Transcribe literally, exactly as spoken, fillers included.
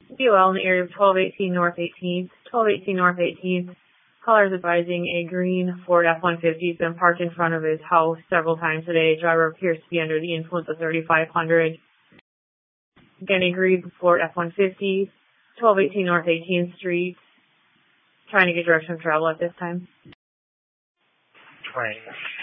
D O L in the area of twelve eighteen North eighteenth. twelve eighteen North eighteenth. Caller is advising a green Ford F one fifty has been parked in front of his house several times today. Driver appears to be under the influence of thirty-five hundred. Again, a green Ford F one fifty, twelve eighteen North eighteenth Street. Trying to get direction of travel at this time. Right.